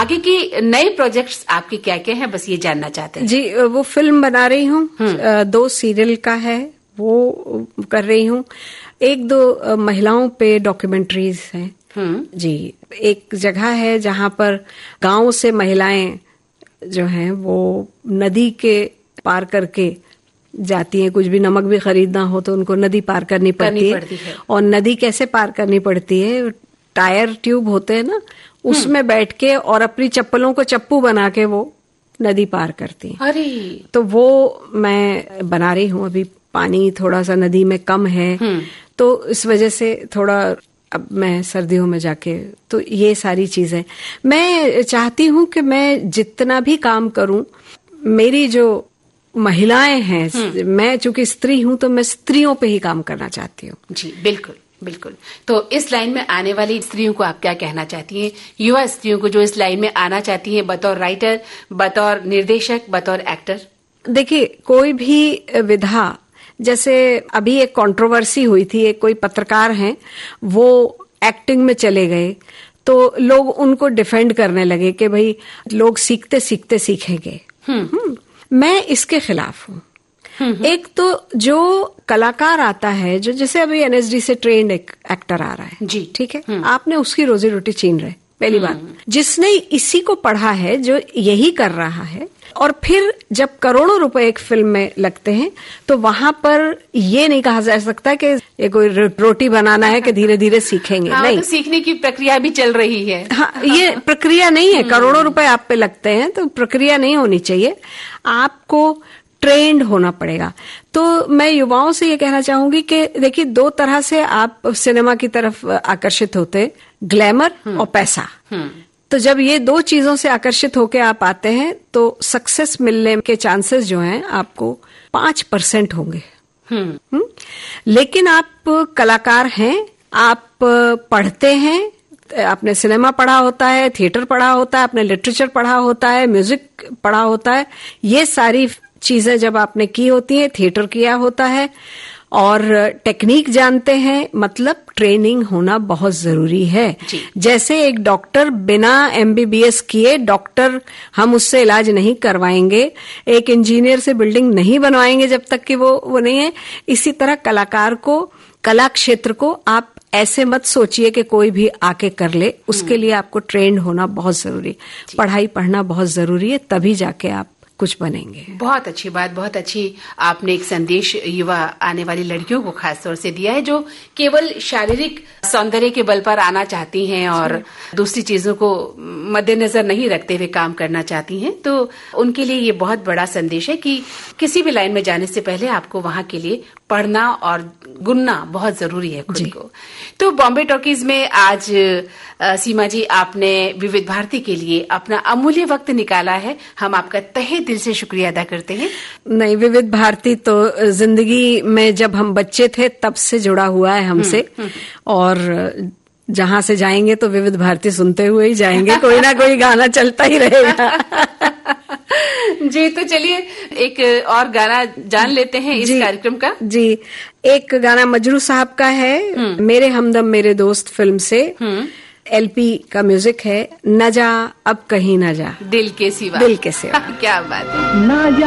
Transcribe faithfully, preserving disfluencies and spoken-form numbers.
आगे की नए प्रोजेक्ट्स आपके क्या क्या हैं, बस ये जानना चाहते हैं। जी, वो फिल्म बना रही हूँ, दो सीरियल का है वो कर रही हूँ, एक दो महिलाओं पे डॉक्यूमेंट्रीज हैं। जी, एक जगह है जहाँ पर गांव से महिलाएं जो हैं वो नदी के पार करके जाती हैं, कुछ भी नमक भी खरीदना हो तो उनको नदी पार करनी पड़ती, करनी पड़ती है।, है और नदी कैसे पार करनी पड़ती है, टायर ट्यूब होते हैं ना, उसमें बैठ के और अपनी चप्पलों को चप्पू बना के वो नदी पार करती हैं। अरे, तो वो मैं बना रही हूँ। अभी पानी थोड़ा सा नदी में कम है तो इस वजह से थोड़ा अब मैं सर्दियों में जाके, तो ये सारी चीजें मैं चाहती हूँ कि मैं जितना भी काम करूं, मेरी जो महिलाएं हैं, मैं चूंकि स्त्री हूं तो मैं स्त्रियों पे ही काम करना चाहती हूँ। जी बिल्कुल बिल्कुल। तो इस लाइन में आने वाली स्त्रियों को आप क्या कहना चाहती हैं, युवा स्त्रियों को जो इस लाइन में आना चाहती हैं, बतौर राइटर, बतौर निर्देशक, बतौर एक्टर? देखिए, कोई भी विधा, जैसे अभी एक कंट्रोवर्सी हुई थी, एक कोई पत्रकार हैं वो एक्टिंग में चले गए तो लोग उनको डिफेंड करने लगे कि भाई लोग सीखते सीखते सीखेंगे। हम्म, मैं इसके खिलाफ हूँ। एक तो जो कलाकार आता है, जो जैसे अभी एनएसडी से ट्रेंड एक एक्टर आ रहा है, जी ठीक है, आपने उसकी रोजी रोटी छीन रहे, पहली बात। जिसने इसी को पढ़ा है, जो यही कर रहा है, और फिर जब करोड़ों रुपए एक फिल्म में लगते हैं तो वहां पर ये नहीं कहा जा सकता कि ये कोई रोटी बनाना है कि धीरे धीरे सीखेंगे। हाँ, नहीं, तो सीखने की प्रक्रिया भी चल रही है। हाँ, ये प्रक्रिया नहीं है। करोड़ों रुपए आप पे लगते हैं तो प्रक्रिया नहीं होनी चाहिए, आपको ट्रेंड होना पड़ेगा। तो मैं युवाओं से ये कहना चाहूंगी कि देखिए, दो तरह से आप सिनेमा की तरफ आकर्षित होते, ग्लैमर और पैसा। तो जब ये दो चीजों से आकर्षित होके आप आते हैं तो सक्सेस मिलने के चांसेस जो हैं आपको पांच परसेंट होंगे। हम्म, लेकिन आप कलाकार हैं, आप पढ़ते हैं, आपने सिनेमा पढ़ा होता है, थिएटर पढ़ा होता है, आपने लिटरेचर पढ़ा होता है, म्यूजिक पढ़ा होता है, ये सारी चीजें जब आपने की होती हैं, थिएटर किया होता है और टेक्निक जानते हैं, मतलब ट्रेनिंग होना बहुत जरूरी है। जैसे एक डॉक्टर बिना एमबीबीएस किए डॉक्टर, हम उससे इलाज नहीं करवाएंगे, एक इंजीनियर से बिल्डिंग नहीं बनवाएंगे जब तक कि वो वो नहीं है। इसी तरह कलाकार को, कला क्षेत्र को आप ऐसे मत सोचिए कि कोई भी आके कर ले, उसके लिए आपको ट्रेंड होना बहुत जरूरी, पढ़ाई पढ़ना बहुत जरूरी है, तभी जाके आप कुछ बनेंगे। बहुत अच्छी बात, बहुत अच्छी आपने एक संदेश युवा आने वाली लड़कियों को खास तौर से दिया है, जो केवल शारीरिक सौंदर्य के बल पर आना चाहती हैं और दूसरी चीजों को मद्देनजर नहीं रखते हुए काम करना चाहती हैं। तो उनके लिए ये बहुत बड़ा संदेश है कि किसी भी लाइन में जाने से पहले आपको वहां के लिए पढ़ना और गुनना बहुत जरूरी है खुद को। तो बॉम्बे टॉकीज में आज सीमा जी, आपने विविध भारती के लिए अपना अमूल्य वक्त निकाला है, हम आपका तहे दिल से शुक्रिया अदा करते हैं। नहीं, विविध भारती तो जिंदगी में जब हम बच्चे थे तब से जुड़ा हुआ है हमसे, और जहां से जाएंगे तो विविध भारती सुनते हुए ही जाएंगे, कोई ना कोई गाना चलता ही रहेगा। जी, तो चलिए एक और गाना जान लेते हैं इस कार्यक्रम का। जी, एक गाना मजरू साहब का है, मेरे हमदम मेरे दोस्त फिल्म से, एलपी का म्यूजिक है, न जा अब कहीं न जा, दिल के सिवा। दिल के सिवा। क्या बात है।